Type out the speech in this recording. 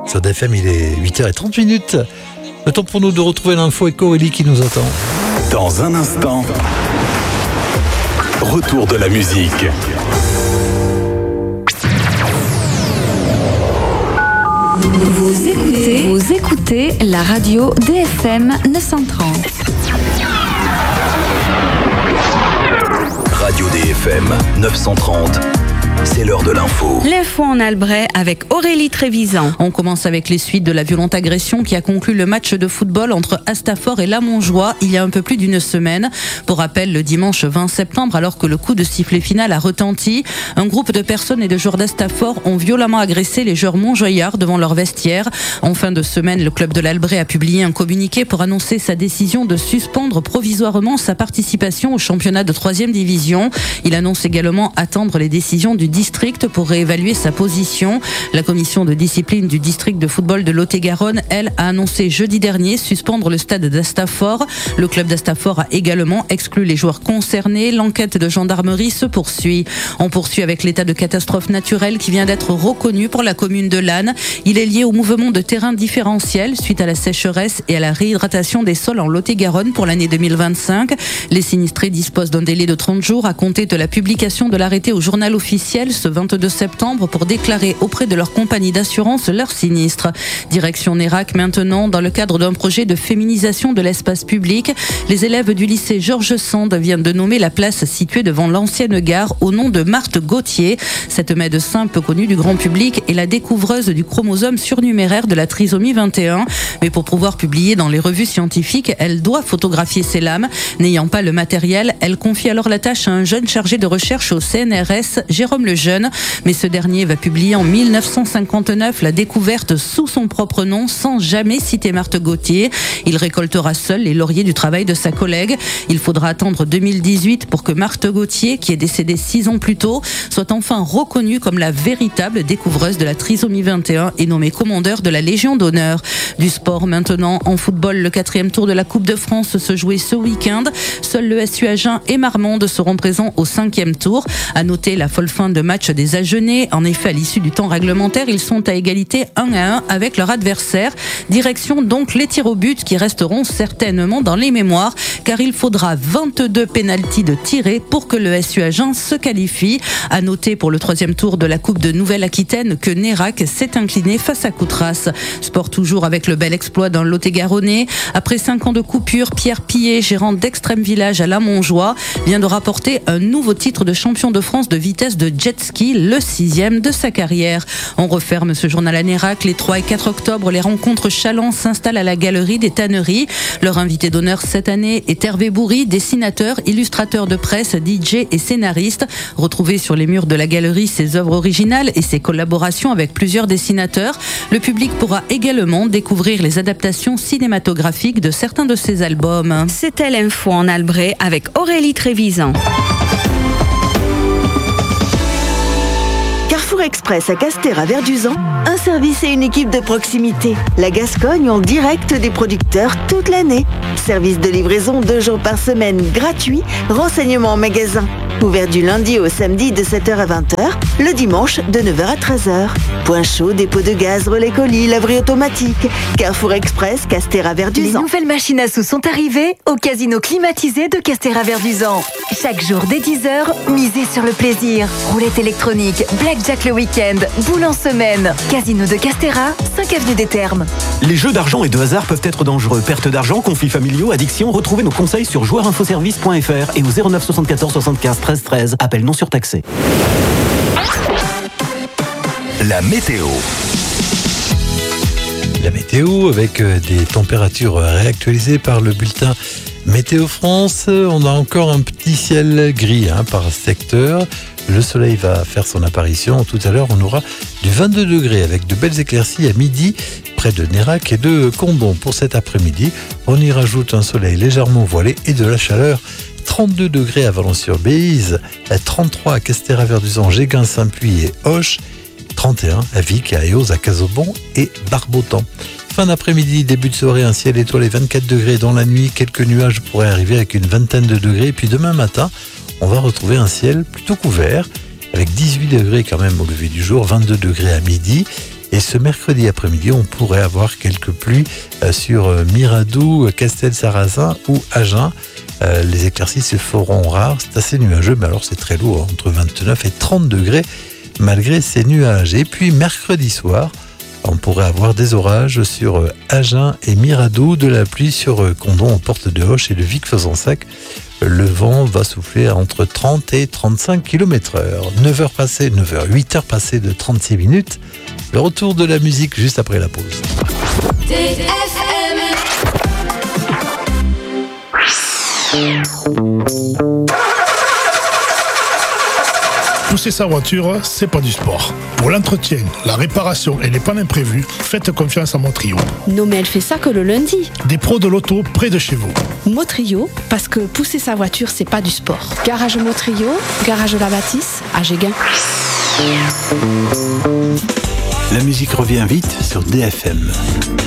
Sur FM, il est 8h30. Le temps pour nous de retrouver l'info avec Aurélie qui nous attend. Dans un instant, retour de la musique. Vous écoutez la radio DFM 930. Radio DFM 930. C'est l'heure de l'info. L'info en Albret avec Aurélie Trévisan. On commence avec les suites de la violente agression qui a conclu le match de football entre Astafort et Lamontjoie il y a un peu plus d'une semaine. Pour rappel, le dimanche 20 septembre, alors que le coup de sifflet final a retenti, un groupe de personnes et de joueurs d'Astafort ont violemment agressé les joueurs montjoyards devant leur vestiaire. En fin de semaine, le club de l'Albret a publié un communiqué pour annoncer sa décision de suspendre provisoirement sa participation au championnat de 3e division. Il annonce également attendre les décisions du district pour réévaluer sa position. La commission de discipline du district de football de Lot-et-Garonne, elle, a annoncé jeudi dernier suspendre le stade d'Astafort. Le club d'Astafort a également exclu les joueurs concernés. L'enquête de gendarmerie se poursuit. On poursuit avec l'état de catastrophe naturelle qui vient d'être reconnu pour la commune de Lannes. Il est lié au mouvement de terrain différentiel suite à la sécheresse et à la réhydratation des sols en Lot-et-Garonne pour l'année 2025. Les sinistrés disposent d'un délai de 30 jours à compter de la publication de l'arrêté au journal officiel ce 22 septembre pour déclarer auprès de leur compagnie d'assurance leur sinistre. Direction Nérac maintenant, dans le cadre d'un projet de féminisation de l'espace public, les élèves du lycée Georges Sand viennent de nommer la place située devant l'ancienne gare au nom de Marthe Gauthier. Cette médecin peu connue du grand public est la découvreuse du chromosome surnuméraire de la trisomie 21. Mais pour pouvoir publier dans les revues scientifiques, elle doit photographier ses lames. N'ayant pas le matériel, elle confie alors la tâche à un jeune chargé de recherche au CNRS, Jérôme Lejeune. Mais ce dernier va publier en 1959 la découverte sous son propre nom sans jamais citer Marthe Gauthier. Il récoltera seul les lauriers du travail de sa collègue. Il faudra attendre 2018 pour que Marthe Gauthier, qui est décédée 6 ans plus tôt, soit enfin reconnue comme la véritable découvreuse de la trisomie 21 et nommée commandeur de la Légion d'honneur. Du sport maintenant, en football, le 4e tour de la Coupe de France se jouait ce week-end. Seuls le SU Agen et Marmande seront présents au 5e tour. À noter la folle fin de match des Agenais. En effet, à l'issue du temps réglementaire, ils sont à égalité 1-1 avec leur adversaire. Direction donc les tirs au but qui resteront certainement dans les mémoires, car il faudra 22 pénaltys de tirés pour que le SU Agen se qualifie. À noter pour le 3e tour de la Coupe de Nouvelle-Aquitaine que Nérac s'est incliné face à Coutras. Sport toujours avec le bel exploit d'un Lot-et-Garonnais. Après 5 ans de coupure, Pierre Pillet, gérant d'Extrême Village à Lamontjoie, vient de rapporter un nouveau titre de champion de France de vitesse de jet ski, le 6e de sa carrière. On referme ce journal à Nérac. Les 3 et 4 octobre, les rencontres Chaland s'installent à la Galerie des Tanneries. Leur invité d'honneur cette année est Hervé Bourri, dessinateur, illustrateur de presse, DJ et scénariste. Retrouvé sur les murs de la Galerie ses œuvres originales et ses collaborations avec plusieurs dessinateurs, le public pourra également découvrir les adaptations cinématographiques de certains de ses albums. C'était l'info en Albret avec Aurélie Trévisan. Carrefour Express à Castéra-Verduzan, un service et une équipe de proximité. La Gascogne en direct des producteurs toute l'année. Service de livraison 2 jours par semaine gratuit, renseignements en magasin. Ouvert du lundi au samedi de 7h à 20h, le dimanche de 9h à 13h. Point chaud, dépôt de gaz, relais colis, laverie automatique. Carrefour Express, Castéra-Verduzan. Les nouvelles machines à sous sont arrivées au casino climatisé de Castéra-Verduzan. Chaque jour dès 10h, misez sur le plaisir. Roulette électronique, blackjack le week-end, boule en semaine. Casino de Castéra, 5 avenue des Thermes. Les jeux d'argent et de hasard peuvent être dangereux. Perte d'argent, conflits familiaux, addiction. Retrouvez nos conseils sur joueurinfoservice.fr et au 09 74 75 13 13. Appel non surtaxé. La météo. La météo avec des températures réactualisées par le bulletin Météo France. On a encore un petit ciel gris par secteur. Le soleil va faire son apparition. Tout à l'heure, on aura du 22 degrés avec de belles éclaircies à midi près de Nérac et de Condom. Pour cet après-midi, on y rajoute un soleil légèrement voilé et de la chaleur. 32 degrés à Valence-sur-Béziers, 33 à Castéra-Verduzan, Géguin, Saint-Puy et Auch, 31 à Vic, à Eauze, à Casaubon et Barbotan. Fin d'après-midi, début de soirée, un ciel étoilé 24 degrés. Dans la nuit, quelques nuages pourraient arriver avec une vingtaine de degrés. Et puis demain matin, on va retrouver un ciel plutôt couvert avec 18 degrés quand même au lever du jour, 22 degrés à midi. Et ce mercredi après-midi, on pourrait avoir quelques pluies sur Miradou, Castel-Sarrazin ou Agen. Les éclaircies se feront rares, c'est assez nuageux, mais alors c'est très lourd, entre 29 et 30 degrés malgré ces nuages. Et puis mercredi soir, on pourrait avoir des orages sur Agen et Miradou, de la pluie sur Condom, Porte de Hoche et le Vic-Fezensac. Le vent va souffler entre 30 et 35 km/h. 8 heures passées de 36 minutes. Le retour de la musique juste après la pause. Pousser sa voiture, c'est pas du sport. Pour l'entretien, la réparation et les pannes imprévues, faites confiance à Motrio. Non mais elle fait ça que le lundi. Des pros de l'auto près de chez vous. Motrio, parce que pousser sa voiture, c'est pas du sport. Garage Motrio, garage de la Bâtisse, à Géguin. La musique revient vite sur DFM.